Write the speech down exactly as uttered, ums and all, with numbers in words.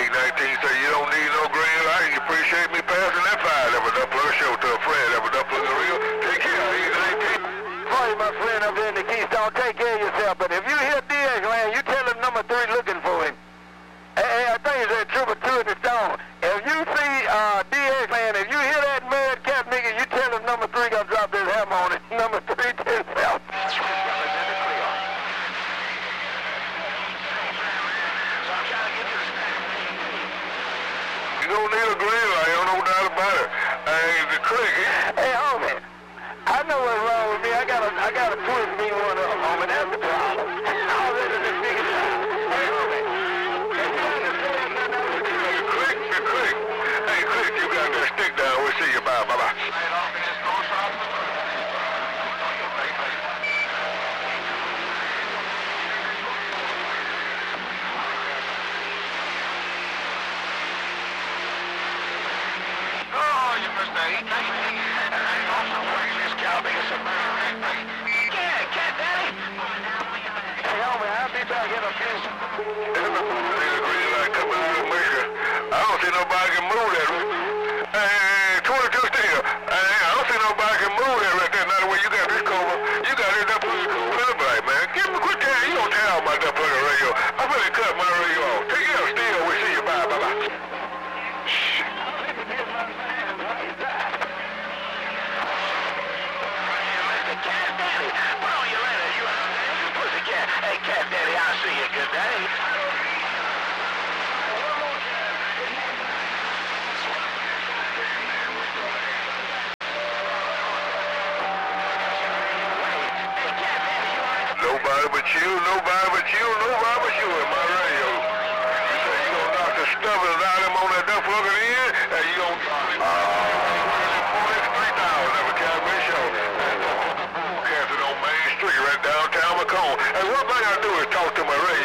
eight nineteen say you don't need no green light. You appreciate me passing that fire. That was up for a show to a friend. That was up for the real. Take care, eight nineteen. Hey, my friend up there in the Keystone, take care of yourself. But if you hear D X land, you tell him number three looking for him. Hey, hey, I think it's that Trooper two in the stone. If you see uh, D X land, if you hear that mad cat nigga, you tell him number three gonna drop this hammer on it. Number three ten south. You don't need a green light, I don't know doubt about it. Hey, the click. Hey, homie, I know what's wrong with me. I got a, I got a twist me one up, homie. That's the problem. All this is this nigga. Hey, homie. Click, click. Hey, click, you got that stick down. We'll see you. Bye, bye-bye. I don't see nobody can move that. Hey, twenty-two still. Hey, I don't see nobody can move that right there. Now the way you got this cover, you got this up on the black, man. Give me a quick time. You don't tell about that fucking radio. I'm gonna cut my radio off. Take care of still. We'll see you. Bye, bye, bye. Shh. Hey, Cat Daddy, I'll see you, good day. Nobody but you, nobody but you, nobody but you in my radio. You say you gonna knock the stubbins out of him on that duck fucking end, and you gonna uh, forty-three thousand of a Cowboy show. Casting on Main Street right downtown Macomb. And one thing I do is talk to my radio.